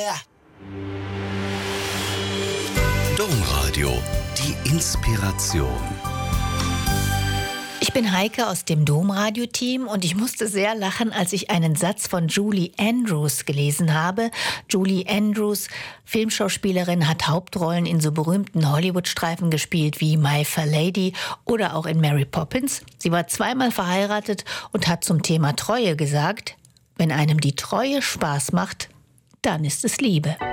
Domradio, die Inspiration. Ich bin Heike aus dem Domradio-Team und ich musste sehr lachen, als ich einen Satz von Julie Andrews gelesen habe. Julie Andrews, Filmschauspielerin, hat Hauptrollen in so berühmten Hollywood-Streifen gespielt wie My Fair Lady oder auch in Mary Poppins. Sie war zweimal verheiratet und hat zum Thema Treue gesagt: Wenn einem die Treue Spaß macht, dann ist es Liebe.